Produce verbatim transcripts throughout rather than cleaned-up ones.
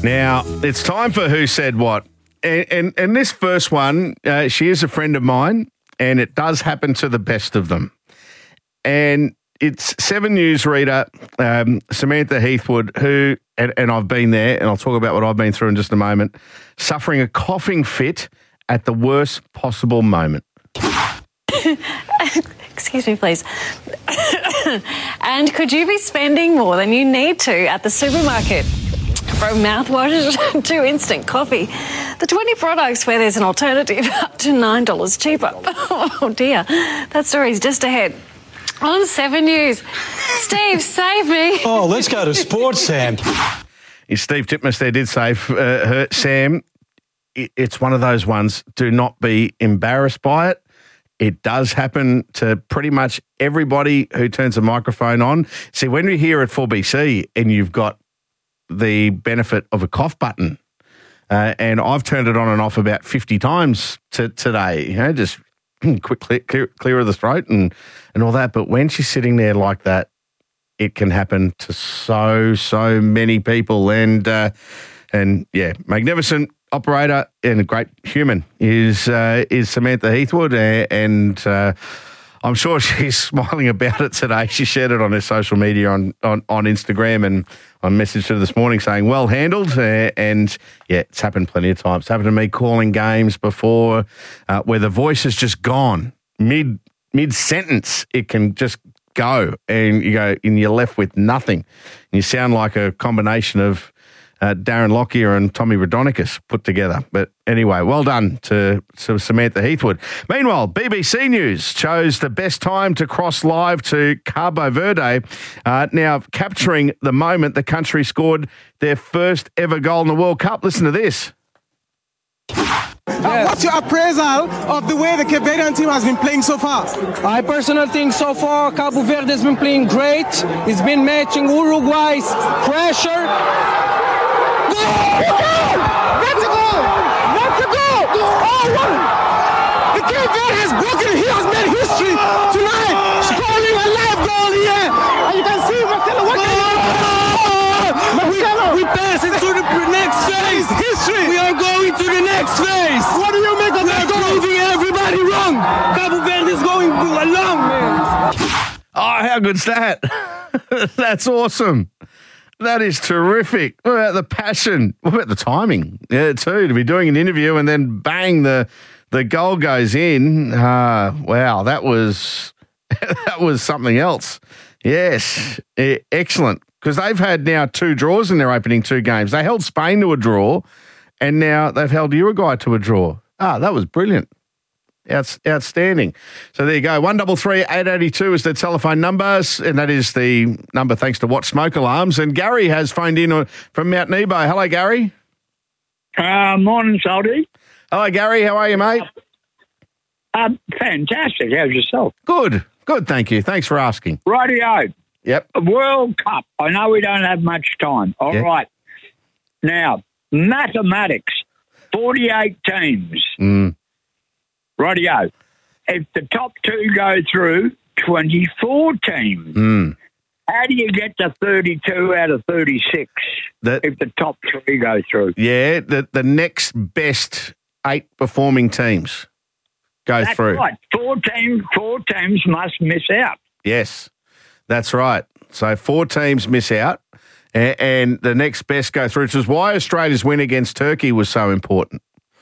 Now, it's time for Who Said What. And, and, and this first one, uh, she is a friend of mine, and it does happen to the best of them. And it's Seven News reader um, Samantha Heathwood, who, and, and I've been there, and I'll talk about what I've been through in just a moment, suffering a coughing fit at the worst possible moment. Excuse me, please. And could you be spending more than you need to at the supermarket? From mouthwash to instant coffee. The twenty products where there's an alternative up to nine dollars cheaper. Oh, dear. That story's just ahead. On Seven News. Steve, save me. Oh, let's go to sports, Sam. Steve Titmus there did save uh, her. Sam, it, it's one of those ones. Do not be embarrassed by it. It does happen to pretty much everybody who turns a microphone on. See, when you're here at four B C and you've got the benefit of a cough button, uh, and I've turned it on and off about fifty times to, today, you know, just quick clear, clear, clear of the throat and, and all that. But when she's sitting there like that, it can happen to so, so many people. And, uh, and yeah, magnificent operator and a great human is uh, is Samantha Heathwood, and uh, I'm sure she's smiling about it today. She shared it on her social media on, on, on Instagram, and I messaged her this morning saying, well handled. Uh, and, yeah, it's happened plenty of times. It's happened to me calling games before uh, where the voice has just gone. Mid, mid-sentence, it can just go, and you go, and you're left with nothing. And you sound like a combination of Uh, Darren Lockyer and Tommy Raudonikis put together. But anyway, well done to, to Samantha Heathwood. Meanwhile, B B C News chose the best time to cross live to Cabo Verde. Uh, now, capturing the moment the country scored their first ever goal in the World Cup. Listen to this. Uh, what's your appraisal of the way the Cape Verdean team has been playing so far? I personally think so far Cabo Verde has been playing great. It's been matching Uruguay's pressure. That's a goal! That's a goal! Oh, what? The Cape Verde has broken. He has made history tonight, scoring a live goal here. And you can see Marcelo. What can you do? Marcelo, we pass it to the next phase. History. We are going to the next phase. What do you make of that goal? Proving everybody wrong. Cabo Verde is going along, man. Oh, how good's that? That's awesome. That is terrific. What about the passion? What about the timing? Yeah, too, to be doing an interview and then bang, the the goal goes in. Uh, wow, that was that was something else. Yes, eh, excellent. Because they've had now two draws in their opening two games. They held Spain to a draw, and now they've held Uruguay to a draw. Ah, that was brilliant. Outs- outstanding. So there you go. one double three eight eight two is the telephone number, and that is the number thanks to Watch Smoke Alarms. And Gary has phoned in from Mount Nebo. Hello, Gary. Uh, morning, Salty. Hello, Gary. How are you, mate? Um, fantastic. How's yourself? Good. Good, thank you. Thanks for asking. Rightio. Yep. World Cup. I know we don't have much time. All yeah. right. Now, mathematics, forty-eight teams. Mm. Rightio. If the top two go through, twenty-four teams. Mm. How do you get to thirty-two out of thirty-six that, if the top three go through? Yeah, the, the next best eight performing teams go That's through. Right. Four teams, four teams must miss out. Yes, that's right. So four teams miss out, and, and the next best go through, which is why Australia's win against Turkey was so important.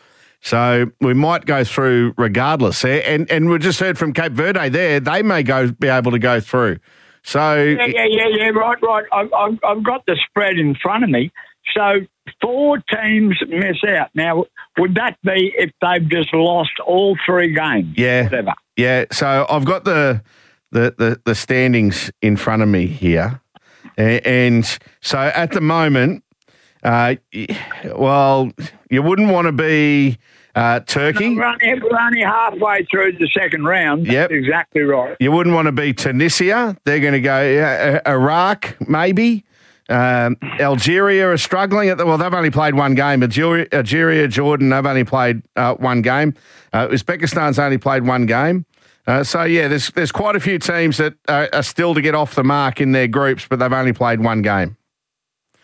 So we might go through regardless. And and we just heard from Cape Verde there, they may go be able to go through. So Yeah, yeah, yeah, yeah, right, right. I've, I've, I've got the spread in front of me. So four teams miss out. Now, would that be if they've just lost all three games? Yeah. Whatever. Yeah. So I've got the the, the, the standings in front of me here. And, and so at the moment, uh, well, you wouldn't want to be uh, Turkey. No, we're, only, we're only halfway through the second round. That's Yep. exactly right. You wouldn't want to be Tunisia. They're going to go uh, Iraq, maybe. Um, Algeria are struggling. At the, well, they've only played one game. Algeria, Algeria Jordan, they've only played uh, one game. Uh, Uzbekistan's only played one game. Uh, so, yeah, there's there's quite a few teams that are, are still to get off the mark in their groups, but they've only played one game.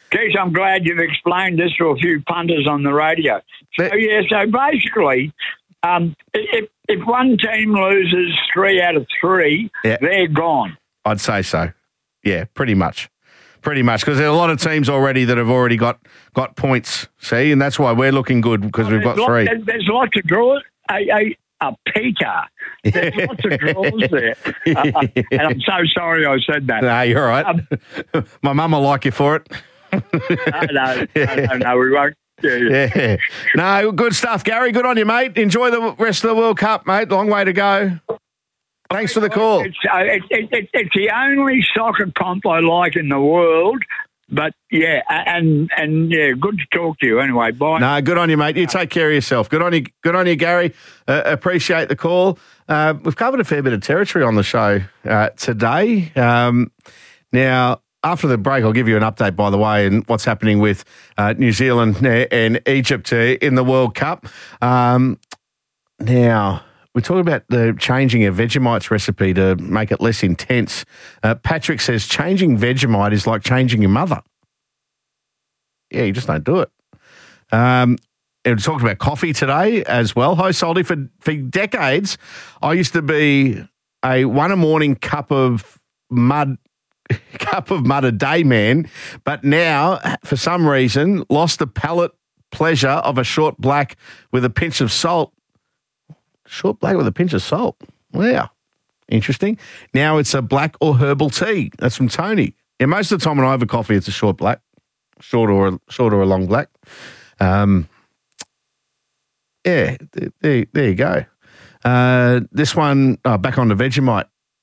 Geez, I'm glad you've explained this to a few punters on the radio. So, yeah, so basically, um, if, if one team loses three out of three, yeah. they're gone. I'd say so. Yeah, pretty much. Pretty much, because there are a lot of teams already that have already got, got points, see, and that's why we're looking good, because well, we've got three. Lot, there's lots of draws. A, a, a Peter. There's lots of draws there. Uh, and I'm so sorry I said that. No, you're all right. Um, My mum will like you for it. no, no, no, no, no, we won't. Yeah. yeah. No, good stuff, Gary. Good on you, mate. Enjoy the rest of the World Cup, mate. Long way to go. Thanks for the call. It's, uh, it, it, it, it's the only soccer comp I like in the world. But, yeah, and, and yeah, good to talk to you anyway. Bye. No, good on you, mate. You take care of yourself. Good on you, good on you, Gary. Uh, appreciate the call. Uh, we've covered a fair bit of territory on the show uh, today. Um, now, after the break, I'll give you an update, by the way, and what's happening with uh, New Zealand and Egypt in the World Cup. Um, now, we're talking about the changing a Vegemite's recipe to make it less intense. Uh, Patrick says changing Vegemite is like changing your mother. Yeah, you just don't do it. Um, and we talked about coffee today as well. Hi, Salty. For, for decades, I used to be a one a morning cup of mud cup of mud a day man, but now, for some reason, lost the palate pleasure of a short black with a pinch of salt. Short black with a pinch of salt. Wow. Interesting. Now it's a black or herbal tea. That's from Tony. Yeah, most of the time when I have a coffee, it's a short black, short or a, short or a long black. Um, yeah, there, there you go. Uh, this one, oh, back on the Vegemite.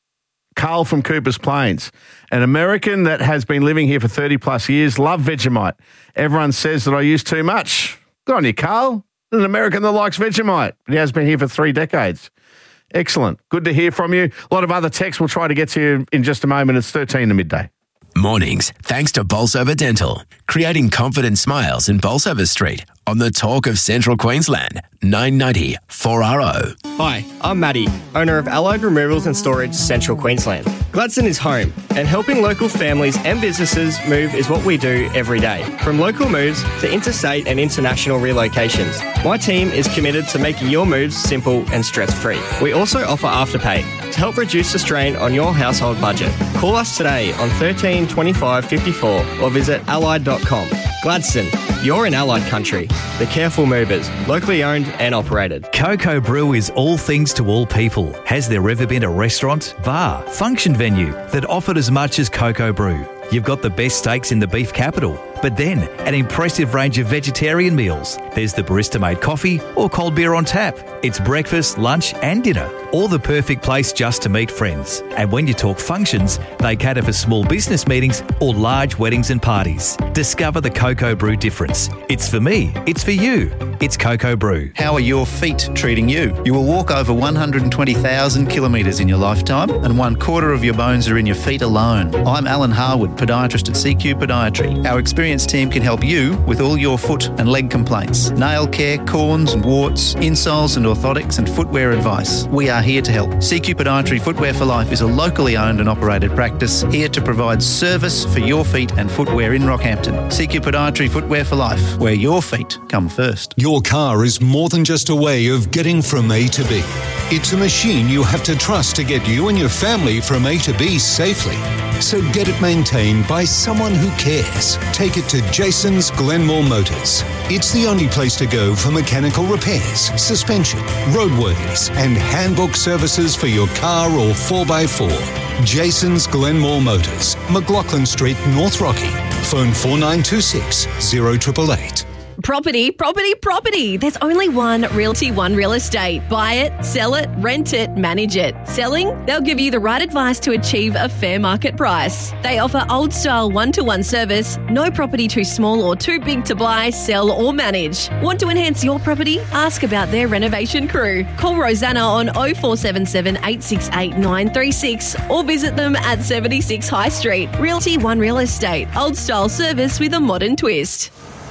Carl from Coopers Plains, an American that has been living here for thirty plus years, love Vegemite. Everyone says that I use too much. Good on you, Carl. An American that likes Vegemite. He has been here for three decades. Excellent. Good to hear from you. A lot of other texts we'll try to get to you in just a moment. It's thirteen to midday. Mornings, thanks to Bolsover Dental, creating confident smiles in Bolsover Street on the Talk of Central Queensland, nine ninety four R O. Hi, I'm Maddie, owner of Allied Removals and Storage, Central Queensland. Gladstone is home, and helping local families and businesses move is what we do every day. From local moves to interstate and international relocations, my team is committed to making your moves simple and stress-free. We also offer Afterpay to help reduce the strain on your household budget. Call us today on thirteen twenty-five fifty-four or visit allied dot com. Gladstone, you're in Allied country. The Careful Movers, locally owned and operated. Coco Brew is all things to all people. Has there ever been a restaurant, bar, function venue that offered as much as Coco Brew? You've got the best steaks in the beef capital, but then an impressive range of vegetarian meals. There's the barista-made coffee or cold beer on tap. It's breakfast, lunch and dinner, all the perfect place just to meet friends. And when you talk functions, they cater for small business meetings or large weddings and parties. Discover the Coco Brew difference. It's for me. It's for you. It's Coco Brew. How are your feet treating you? You will walk over one hundred twenty thousand kilometres in your lifetime, and one quarter of your bones are in your feet alone. I'm Alan Harwood, podiatrist at C Q Podiatry. Our experienced team can help you with all your foot and leg complaints. Nail care, corns and warts, insoles and orthotics and footwear advice. We are here to help. C Q Podiatry Footwear for Life is a locally owned and operated practice here to provide service for your feet and footwear in Rockhampton. C Q Podiatry Footwear for Life, where your feet come first. Your car is more than just a way of getting from A to B. It's a machine you have to trust to get you and your family from A to B safely. So get it maintained by someone who cares. Take it to Jason's Glenmore Motors. It's the only place to go for mechanical repairs, suspension, roadworthies, and handbook services for your car or four by four. Jason's Glenmore Motors, McLaughlin Street, North Rocky. Phone four nine two six, zero eight eight eight. Property, property, property. There's only one Realty One Real Estate. Buy it, sell it, rent it, manage it. Selling? They'll give you the right advice to achieve a fair market price. They offer old-style one-to-one service, no property too small or too big to buy, sell or manage. Want to enhance your property? Ask about their renovation crew. Call Rosanna on oh four seven seven, eight six eight, nine three six or visit them at seventy-six High Street. Realty One Real Estate. Old-style service with a modern twist.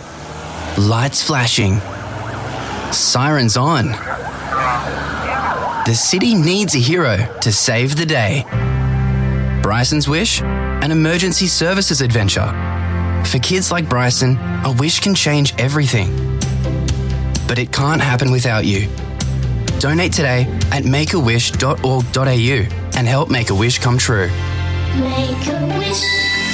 Lights flashing. Sirens on. The city needs a hero to save the day. Bryson's Wish, an emergency services adventure. For kids like Bryson, a wish can change everything. But it can't happen without you. Donate today at make a wish dot org dot a u and help make a wish come true. Make a wish.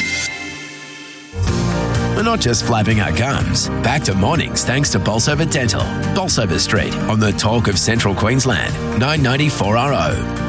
We're not just flapping our gums. Back to mornings thanks to Bolsover Dental. Bolsover Street on the Talk of Central Queensland. nine ninety four R O.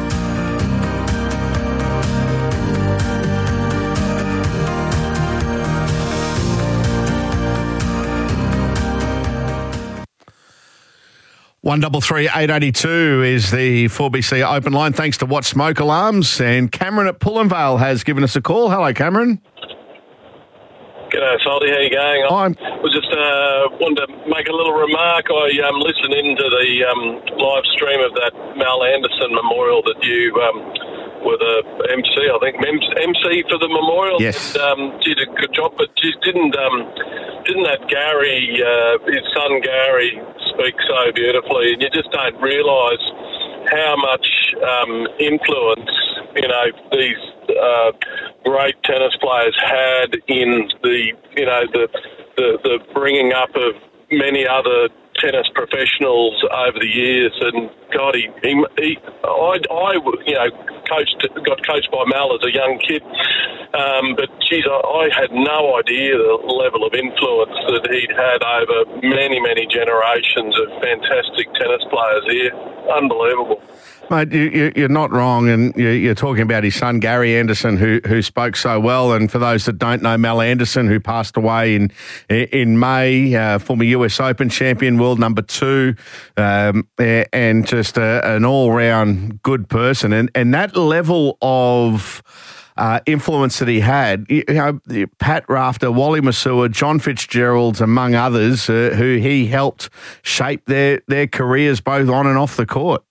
One double three eight eighty two is the four B C open line. Thanks to Watch Smoke Alarms, and Cameron at Pullenvale has given us a call. Hello, Cameron. G'day, Salty. How you going? I'm. I was just uh, wanted to make a little remark. I um, listened into the um, live stream of that Mal Anderson memorial that you um, were the M C. I think M C for the memorial. Yes. And, um, did a good job, but you didn't um, didn't that Gary, uh, his son Gary, speak so beautifully, and you just don't realise how much um, influence, you know, these uh, great tennis players had in the, you know, the, the the bringing up of many other tennis professionals over the years. And God, he, he, he I, I, you know, coached, got coached by Mal as a young kid. Um, but geez, I, I had no idea the level of influence that he'd had over many, many generations of fantastic tennis players here. Unbelievable. Mate, you, you're not wrong, and you're talking about his son, Gary Anderson, who who spoke so well. And for those that don't know, Mal Anderson, who passed away in in May, uh, former U S Open champion, world number two, um, and just a, an all-round good person. And, and that level of uh, influence that he had, you know, Pat Rafter, Wally Masua, John Fitzgerald, among others, uh, who he helped shape their, their careers both on and off the court.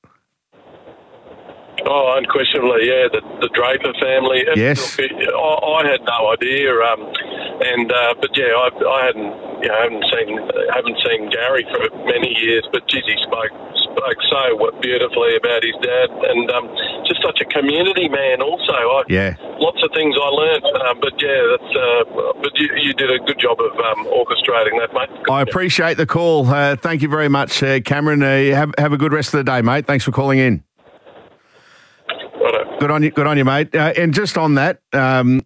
Oh, unquestionably, yeah. The, the Draper family. Yes. I, I had no idea, um, and uh, but yeah, I, I hadn't, you know, haven't seen haven't seen Gary for many years. But geez, he spoke spoke so beautifully about his dad, and um, just such a community man. Also, I, yeah, lots of things I learned. Um, but yeah, that's. Uh, but you, you did a good job of um, orchestrating that, mate. Good I appreciate the call. Uh, thank you very much, uh, Cameron. Uh, have have a good rest of the day, mate. Thanks for calling in. Good on you, good on you, mate. Uh, and just on that, um,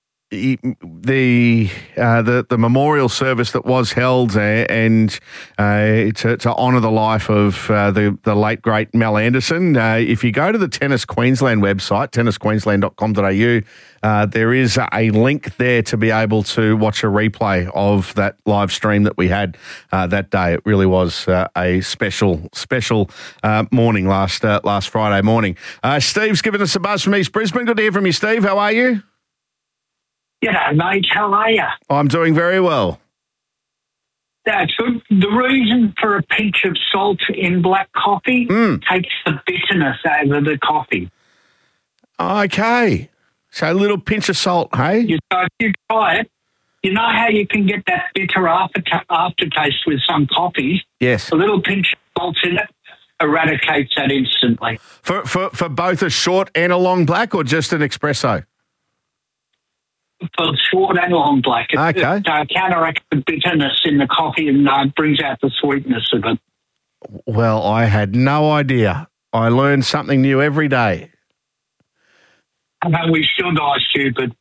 the uh, the the memorial service that was held, uh, and uh, to, to honour the life of uh, the the late great Mal Anderson. Uh, if you go to the Tennis Queensland website, tennis queensland dot com dot a u, uh, there is a link there to be able to watch a replay of that live stream that we had uh, that day. It really was uh, a special special uh, morning last uh, last Friday morning. Uh, Steve's given us a buzz from East Brisbane. Good to hear from you, Steve. How are you? G'day, mate. How are you? I'm doing very well. That's good. The reason for a pinch of salt in black coffee mm. takes the bitterness over the coffee. Okay. So a little pinch of salt, hey? You, so if you try it, you know how you can get that bitter after aftertaste with some coffees? Yes. A little pinch of salt in it eradicates that instantly. For, for, for both a short and a long black, or just an espresso? For short and long black. It, okay. It uh, counteracts the bitterness in the coffee and uh, brings out the sweetness of it. Well, I had no idea. I learn something new every day. And we still die stupid.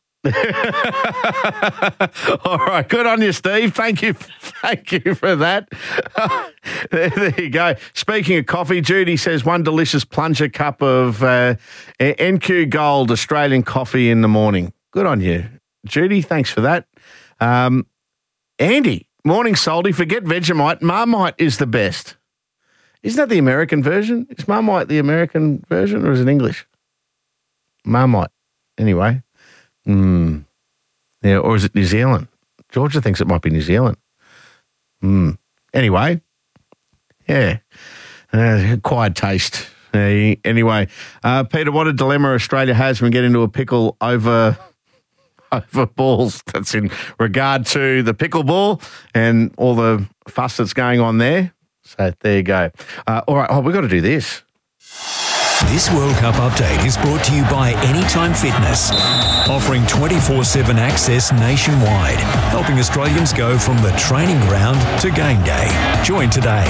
All right, good on you, Steve. Thank you, thank you for that. there, there you go. Speaking of coffee, Judy says one delicious plunger cup of uh, N Q Gold Australian coffee in the morning. Good on you, Judy. Thanks for that. Um, Andy, morning, Salty. Forget Vegemite. Marmite is the best. Isn't that the American version? Is Marmite the American version, or is it English? Marmite. Anyway. Hmm. Yeah, or is it New Zealand? Georgia thinks it might be New Zealand. Hmm. Anyway. Yeah. Uh, acquired taste. Uh, anyway. Uh, Peter, what a dilemma Australia has when we get into a pickle over... over balls. That's in regard to the pickleball and all the fuss that's going on there. So there you go. Uh, all right. Oh, we've got to do this. This World Cup update is brought to you by Anytime Fitness. offering twenty-four seven access nationwide, helping Australians go from the training ground to game day. Join today.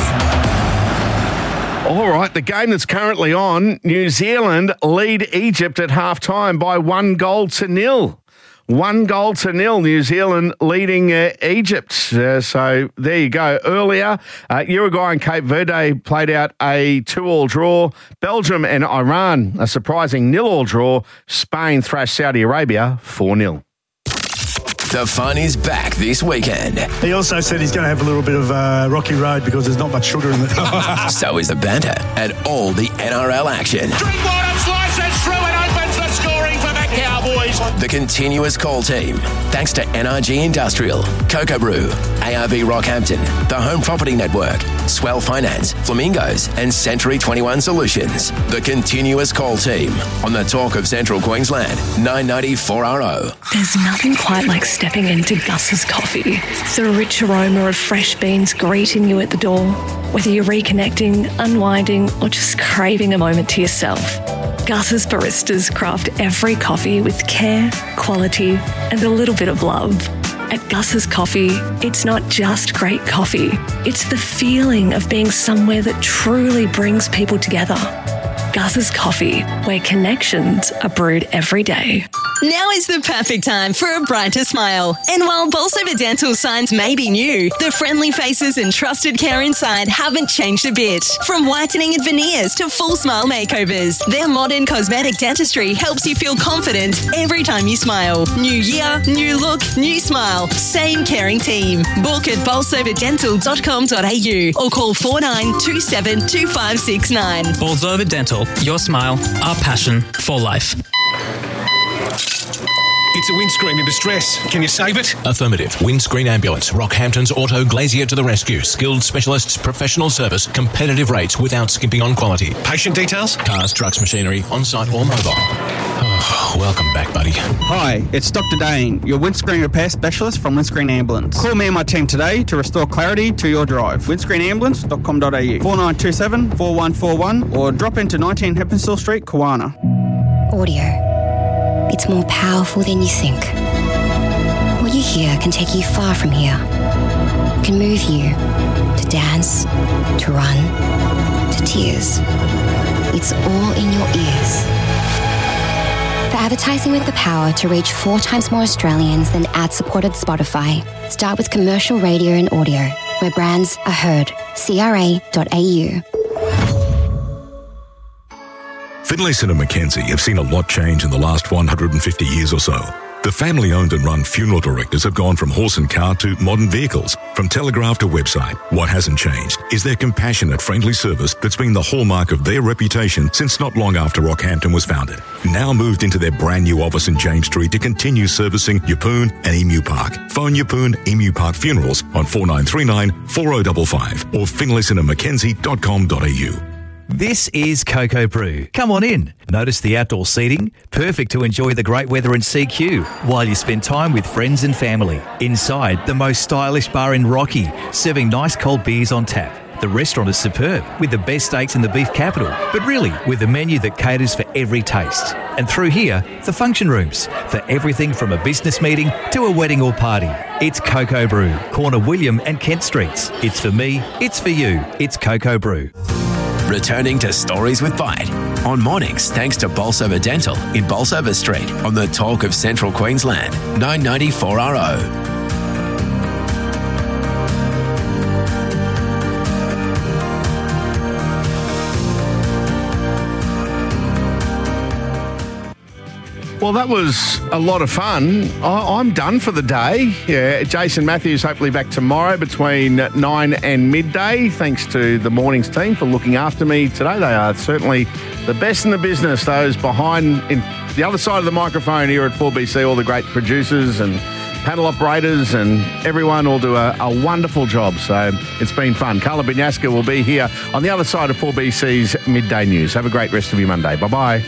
All right, the game that's currently on, New Zealand lead Egypt at half-time by one goal to nil. One goal to nil, New Zealand leading uh, Egypt. Uh, so there you go. Earlier, uh, Uruguay and Cape Verde played out a two-all draw. Belgium and Iran, a surprising nil-all draw. Spain thrashed Saudi Arabia four nil. The fun is back this weekend. He also said he's going to have a little bit of uh, rocky road because there's not much sugar in it. So is the banter and all the N R L action. Drinkwater slices through and opens the scoring for the Cowboys. The continuous call team, thanks to N R G Industrial, Cocoa Brew, A R B Rockhampton, the Home Property Network, Swell Finance, Flamingos, and Century twenty-one Solutions. The continuous call team on the Talk of Central Queensland, nine ninety four R O. There's nothing quite like stepping into Gus's Coffee. The rich aroma of fresh beans greeting you at the door. Whether you're reconnecting, unwinding, or just craving a moment to yourself, Gus's baristas craft every coffee with care, quality, and a little bit of love. At Gus's Coffee, it's not just great coffee. It's the feeling of being somewhere that truly brings people together. Gus's Coffee, where connections are brewed every day. Now is the perfect time for a brighter smile. And while Bolsover Dental signs may be new, the friendly faces and trusted care inside haven't changed a bit. From whitening and veneers to full smile makeovers, their modern cosmetic dentistry helps you feel confident every time you smile. New year, new look, new smile. Same caring team. Book at bolsover dental dot com dot a u or call four nine two seven two five six nine. Bolsover Dental. Your smile, our passion for life. It's a windscreen in distress. Can you save it? Affirmative. Windscreen Ambulance. Rockhampton's Auto Glazier to the rescue. Skilled specialists, professional service, competitive rates without skimping on quality. Patient details? Cars, trucks, machinery, on-site or mobile. Oh, welcome back, buddy. Hi, it's Doctor Dane, your windscreen repair specialist from Windscreen Ambulance. Call me and my team today to restore clarity to your drive. windscreen ambulance dot com dot a u, four nine two seven, four one four one, or drop into nineteen Heppenstall Street, Kawana. Audio. It's more powerful than you think. What you hear can take you far from here. It can move you to dance, to run, to tears. It's all in your ears. For advertising with the power to reach four times more Australians than ad-supported Spotify, start with commercial radio and audio, where brands are heard. c r a dot a u. Finlayson and Mackenzie have seen a lot change in the last one hundred fifty years or so. The family-owned and run funeral directors have gone from horse and car to modern vehicles, from telegraph to website. What hasn't changed is their compassionate, friendly service that's been the hallmark of their reputation since not long after Rockhampton was founded. Now moved into their brand new office in James Street to continue servicing Yeppoon and Emu Park. Phone Yeppoon Emu Park Funerals on four nine three nine, four oh five five or finlayson and mackenzie dot com dot a u. This is Cocoa Brew. Come on in. Notice the outdoor seating, perfect to enjoy the great weather in C Q while you spend time with friends and family. Inside, the most stylish bar in Rocky, serving nice cold beers on tap. The restaurant is superb, with the best steaks in the beef capital, but really with a menu that caters for every taste. And through here, the function rooms, for everything from a business meeting to a wedding or party. It's Cocoa Brew, corner William and Kent Streets. It's for me, it's for you, it's Cocoa Brew. Returning to Stories with Bite on mornings thanks to Bolsover Dental in Bolsover Street on the Talk of Central Queensland, nine ninety four R O. Well, that was a lot of fun. I, I'm done for the day. Yeah, Jason Matthews hopefully back tomorrow between nine and midday. Thanks to the mornings team for looking after me today. They are certainly the best in the business, those behind in the other side of the microphone here at four B C, all the great producers and panel operators and everyone will do a, a wonderful job. So it's been fun. Carla Binyaska will be here on the other side of four B C's Midday News. Have a great rest of your Monday. Bye-bye.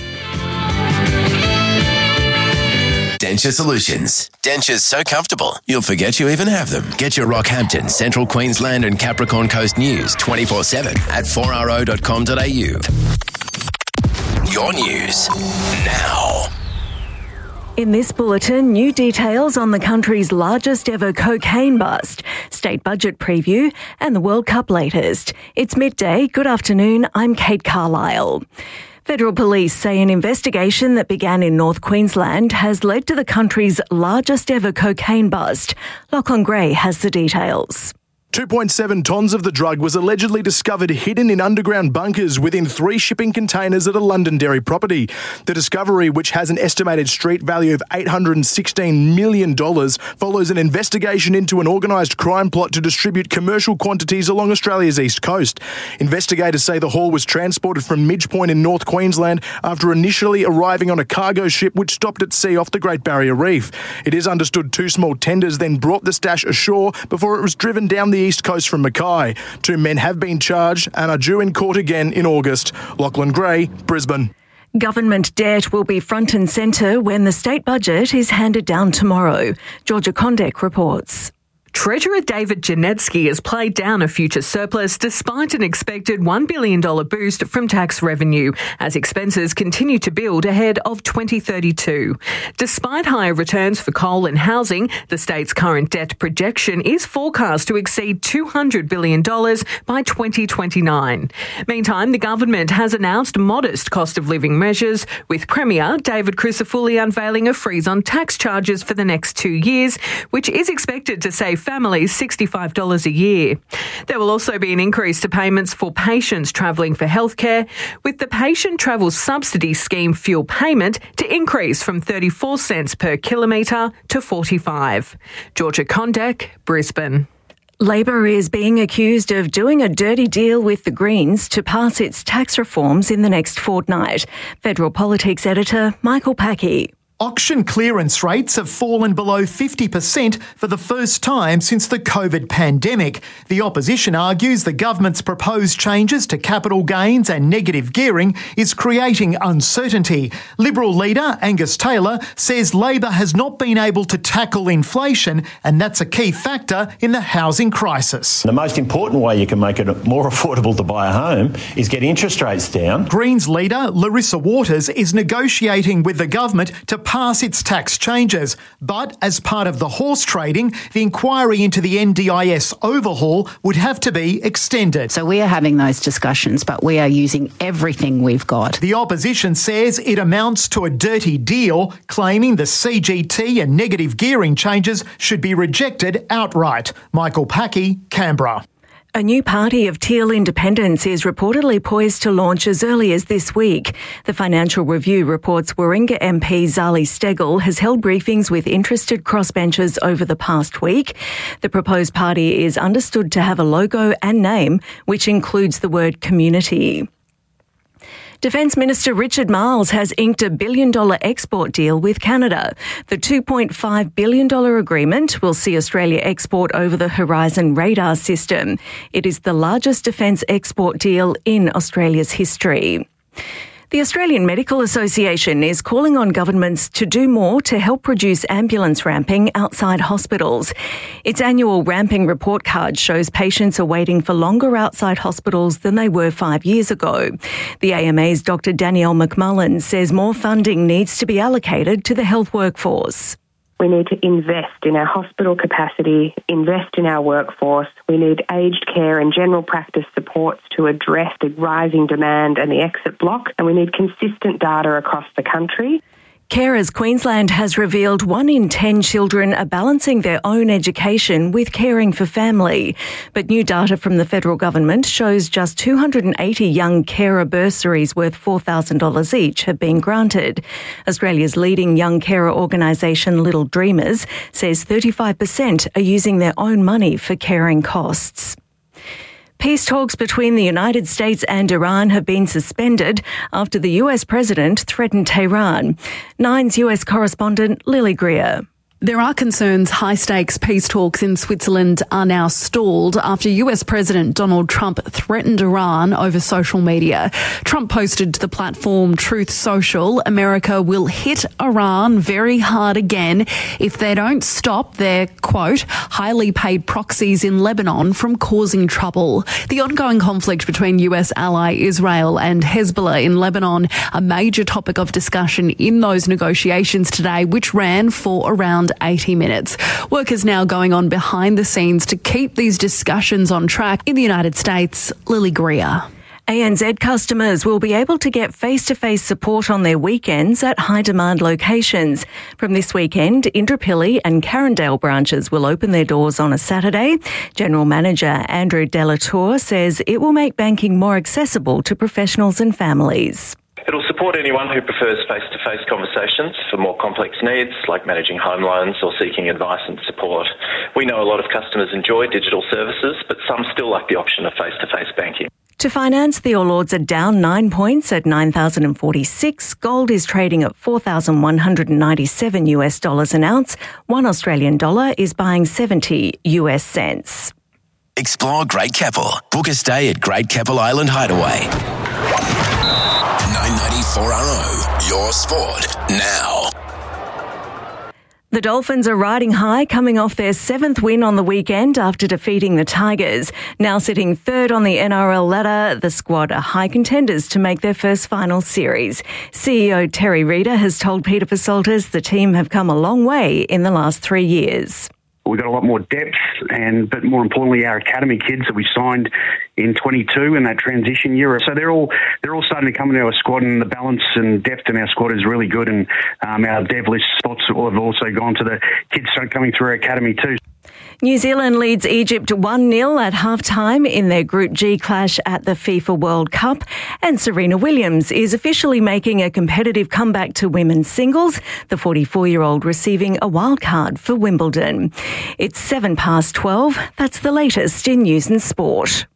Denture Solutions. Dentures so comfortable, you'll forget you even have them. Get your Rockhampton, Central Queensland and Capricorn Coast news twenty-four seven at four r o dot com dot a u. Your news now. In this bulletin, new details on the country's largest ever cocaine bust, state budget preview and the World Cup latest. It's midday. Good afternoon. I'm Kate Carlisle. Federal police say an investigation that began in North Queensland has led to the country's largest ever cocaine bust. Lachlan Gray has the details. two point seven tonnes of the drug was allegedly discovered hidden in underground bunkers within three shipping containers at a Londonderry property. The discovery, which has an estimated street value of eight hundred sixteen million dollars, follows an investigation into an organised crime plot to distribute commercial quantities along Australia's east coast. Investigators say the haul was transported from Midge Point in North Queensland after initially arriving on a cargo ship which stopped at sea off the Great Barrier Reef. It is understood two small tenders then brought the stash ashore before it was driven down the east coast from Mackay. Two men have been charged and are due in court again in August. Lachlan Gray, Brisbane. Government debt will be front and centre when the state budget is handed down tomorrow. Georgia Kondek reports. Treasurer David Janetsky has played down a future surplus despite an expected one billion dollars boost from tax revenue as expenses continue to build ahead of twenty thirty-two. Despite higher returns for coal and housing, the state's current debt projection is forecast to exceed two hundred billion dollars by twenty twenty-nine. Meantime, the government has announced modest cost of living measures, with Premier David Crisafulli unveiling a freeze on tax charges for the next two years, which is expected to save families sixty-five dollars a year. There will also be an increase to payments for patients travelling for healthcare, with the Patient Travel Subsidy Scheme fuel payment to increase from thirty-four cents per kilometre to forty-five. Georgia Kondek, Brisbane. Labor is being accused of doing a dirty deal with the Greens to pass its tax reforms in the next fortnight. Federal Politics editor Michael Packey. Auction clearance rates have fallen below fifty percent for the first time since the COVID pandemic. The opposition argues the government's proposed changes to capital gains and negative gearing is creating uncertainty. Liberal leader Angus Taylor says Labor has not been able to tackle inflation, and that's a key factor in the housing crisis. The most important way you can make it more affordable to buy a home is get interest rates down. Greens leader Larissa Waters is negotiating with the government to pass its tax changes. But as part of the horse trading, the inquiry into the N D I S overhaul would have to be extended. So we are having those discussions, but we are using everything we've got. The opposition says it amounts to a dirty deal, claiming the C G T and negative gearing changes should be rejected outright. Michael Packey, Canberra. A new party of Teal independents is reportedly poised to launch as early as this week. The Financial Review reports Warringah M P Zali Steggall has held briefings with interested crossbenchers over the past week. The proposed party is understood to have a logo and name, which includes the word community. Defence Minister Richard Marles has inked a billion dollar export deal with Canada. The two point five billion dollars agreement will see Australia export over the Horizon radar system. It is the largest defence export deal in Australia's history. The Australian Medical Association is calling on governments to do more to help produce ambulance ramping outside hospitals. Its annual ramping report card shows patients are waiting for longer outside hospitals than they were five years ago. The A M A's Doctor Danielle McMullen says more funding needs to be allocated to the health workforce. We need to invest in our hospital capacity, invest in our workforce. We need aged care and general practice supports to address the rising demand and the exit block, and we need consistent data across the country. Carers Queensland has revealed one in ten children are balancing their own education with caring for family. But new data from the federal government shows just two hundred eighty young carer bursaries worth four thousand dollars each have been granted. Australia's leading young carer organisation Little Dreamers says thirty-five percent are using their own money for caring costs. Peace talks between the United States and Iran have been suspended after the U S president threatened Tehran. Nine's U S correspondent Lily Greer. There are concerns high-stakes peace talks in Switzerland are now stalled after U S President Donald Trump threatened Iran over social media. Trump posted to the platform Truth Social, America will hit Iran very hard again if they don't stop their, quote, highly paid proxies in Lebanon from causing trouble. The ongoing conflict between U S ally Israel and Hezbollah in Lebanon, a major topic of discussion in those negotiations today, which ran for around eighty minutes. Work is now going on behind the scenes to keep these discussions on track. In the United States, Lily Greer. A N Z customers will be able to get face-to-face support on their weekends at high-demand locations. From this weekend, Indooroopilly and Carindale branches will open their doors on a Saturday. General Manager Andrew Delatour says it will make banking more accessible to professionals and families. It'll support anyone who prefers face-to-face conversations for more complex needs like managing home loans or seeking advice and support. We know a lot of customers enjoy digital services, but some still like the option of face-to-face banking. To finance, the All Ords are down nine points at nine thousand forty-six. Gold is trading at four thousand one hundred ninety-seven US dollars an ounce. One Australian dollar is buying seventy US cents. Explore Great Keppel. Book a stay at Great Keppel Island Hideaway. nine ninety-four R O, your sport now. The Dolphins are riding high, coming off their seventh win on the weekend after defeating the Tigers. Now sitting third on the N R L ladder, the squad are high contenders to make their first final series. C E O Terry Reader has told Peter Pasoltis the team have come a long way in the last three years. We've got a lot more depth, and but more importantly, our academy kids that we signed in twenty-two in that transition year. So they're all they're all starting to come into our squad, and the balance and depth in our squad is really good. And um, our dev list spots have also gone to the kids coming through our academy too. New Zealand leads Egypt one nil at half-time in their Group G clash at the FIFA World Cup. And Serena Williams is officially making a competitive comeback to women's singles, the forty-four-year-old receiving a wild card for Wimbledon. It's seven past twelve. That's the latest in news and sport.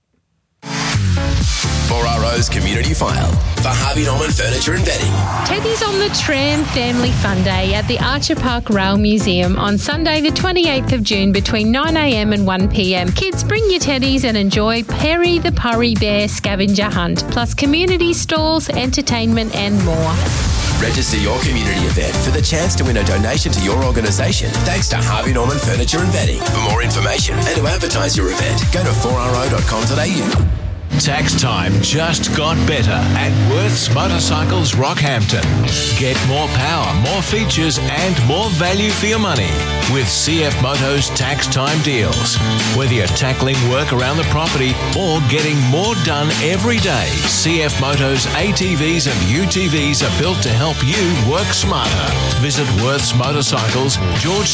four R O's Community File for Harvey Norman Furniture and Bedding. Teddy's on the Tram Family Fun Day at the Archer Park Rail Museum on Sunday the twenty-eighth of June between nine a m and one p m. Kids, bring your teddies and enjoy Perry the Purry Bear scavenger hunt, plus community stalls, entertainment and more. Register your community event for the chance to win a donation to your organisation thanks to Harvey Norman Furniture and Bedding. For more information and to advertise your event, go to four r o dot com dot a u. Tax time just got better at Worth's Motorcycles Rockhampton. Get more power, more features and more value for your money with C F Motos tax time deals. Whether you're tackling work around the property or getting more done every day, C F Motos A T Vs and U T Vs are built to help you work smarter. Visit Worth's Motorcycles, George